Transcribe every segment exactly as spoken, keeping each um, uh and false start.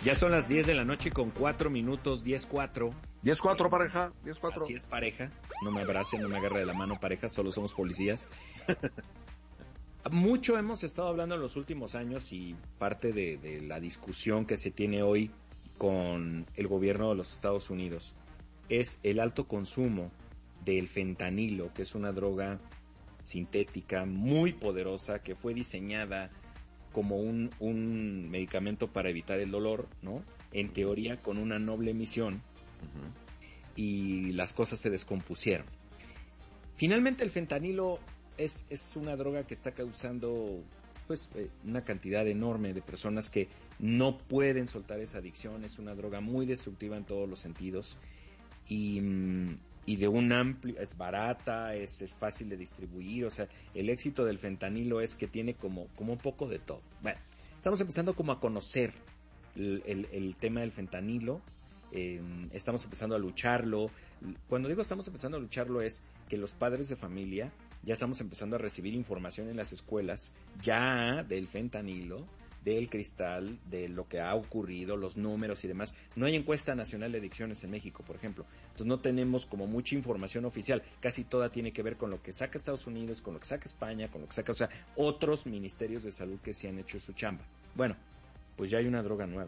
Ya son las diez de la noche con cuatro minutos, diez cuatro. diez cuatro, pareja, diez cuatro. Así es, pareja. No me abrace, no me agarre de la mano, pareja, solo somos policías. Mucho hemos estado hablando en los últimos años y parte de, de la discusión que se tiene hoy con el gobierno de los Estados Unidos es el alto consumo del fentanilo, que es una droga sintética muy poderosa que fue diseñada como un, un medicamento para evitar el dolor, ¿no? En teoría con una noble misión, uh-huh. Y las cosas se descompusieron. Finalmente el fentanilo es, es una droga que está causando pues eh, una cantidad enorme de personas que no pueden soltar esa adicción. Es una droga muy destructiva en todos los sentidos y, y de un amplio, es barata, es fácil de distribuir. O sea, el éxito del fentanilo es que tiene como, como un poco de todo. Bueno, estamos empezando como a conocer el, el, el tema del fentanilo. Eh, estamos empezando a lucharlo. Cuando digo estamos empezando a lucharlo es que los padres de familia ya estamos empezando a recibir información en las escuelas ya del fentanilo, del cristal, de lo que ha ocurrido, los números y demás. No hay encuesta nacional de adicciones en México, por ejemplo. Entonces no tenemos como mucha información oficial. Casi toda tiene que ver con lo que saca Estados Unidos, con lo que saca España, con lo que saca, o sea, otros ministerios de salud que sí han hecho su chamba. Bueno, pues ya hay una droga nueva.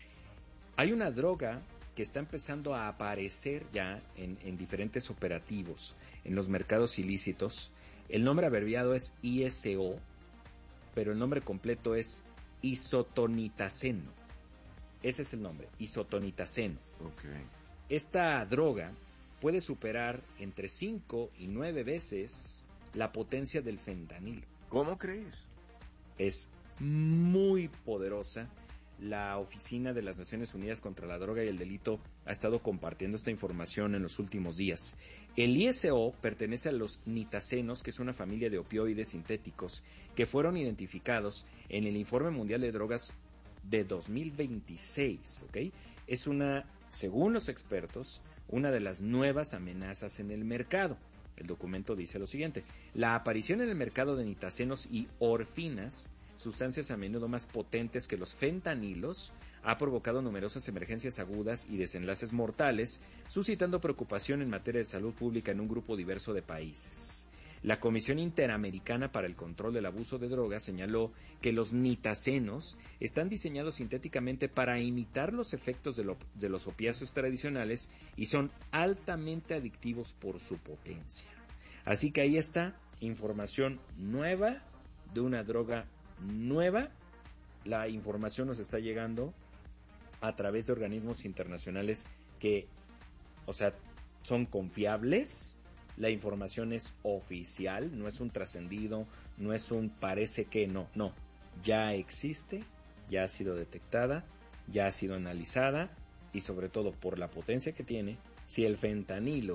Hay una droga que está empezando a aparecer ya en, en diferentes operativos, en los mercados ilícitos. El nombre abreviado es I S O, pero el nombre completo es isotonitaceno. Ese es el nombre, isotonitaceno. Okay. Esta droga puede superar entre cinco y nueve veces la potencia del fentanilo. ¿Cómo crees? Es muy poderosa. La Oficina de las Naciones Unidas contra la Droga y el Delito ha estado compartiendo esta información en los últimos días. El I S O pertenece a los nitacenos, que es una familia de opioides sintéticos que fueron identificados en el Informe Mundial de Drogas de dos mil veintiséis, ¿ok? Es una, según los expertos, una de las nuevas amenazas en el mercado. El documento dice lo siguiente: la aparición en el mercado de nitacenos y orfinas, sustancias a menudo más potentes que los fentanilos, ha provocado numerosas emergencias agudas y desenlaces mortales, suscitando preocupación en materia de salud pública en un grupo diverso de países. La Comisión Interamericana para el Control del Abuso de Drogas señaló que los nitacenos están diseñados sintéticamente para imitar los efectos de, lo, de los opiáceos tradicionales y son altamente adictivos por su potencia. Así que ahí está, información nueva de una droga nueva. La información nos está llegando a través de organismos internacionales que, o sea, son confiables. La información es oficial, no es un trascendido, no es un parece que, no, no. Ya existe, ya ha sido detectada, ya ha sido analizada y sobre todo por la potencia que tiene. Si el fentanilo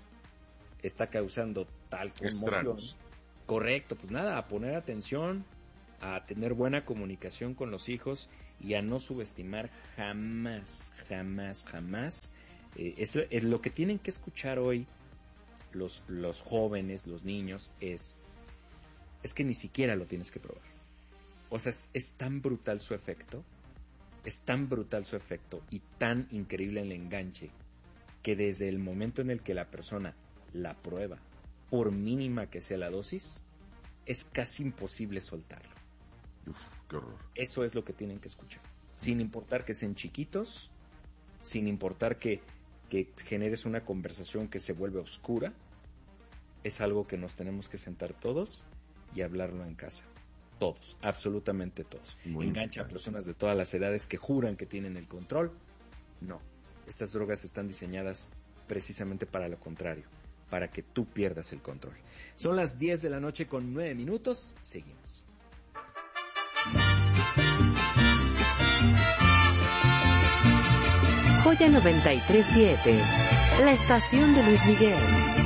está causando tal conmoción, Estragos. Correcto, pues nada, a poner atención, a tener buena comunicación con los hijos y a no subestimar jamás, jamás, jamás. Eh, es, es lo que tienen que escuchar hoy los, los jóvenes, los niños, es, es que ni siquiera lo tienes que probar. O sea, es, es tan brutal su efecto, es tan brutal su efecto y tan increíble el enganche, que desde el momento en el que la persona la prueba, por mínima que sea la dosis, es casi imposible soltarlo. Uf, qué horror. Eso es lo que tienen que escuchar. Sin importar que sean chiquitos, sin importar que, que generes una conversación que se vuelve oscura, es algo que nos tenemos que sentar todos y hablarlo en casa. Todos, absolutamente todos. Muy Engancha importante. A personas de todas las edades que juran que tienen el control. No, estas drogas están diseñadas precisamente para lo contrario, para que tú pierdas el control. Son las diez de la noche con nueve minutos. Seguimos. Joya noventa y tres punto siete, la estación de Luis Miguel.